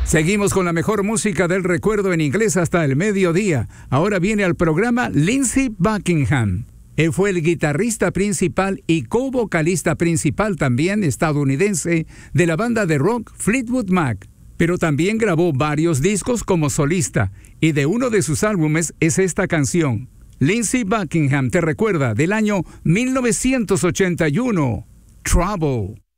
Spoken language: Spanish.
Seguimos con la mejor música del recuerdo en inglés hasta el mediodía. Ahora viene al programa Lindsey Buckingham. Él fue el guitarrista principal y co-vocalista principal también estadounidense de la banda de rock Fleetwood Mac, pero también grabó varios discos como solista y de uno de sus álbumes es esta canción. Lindsey Buckingham te recuerda del año 1981, Trouble.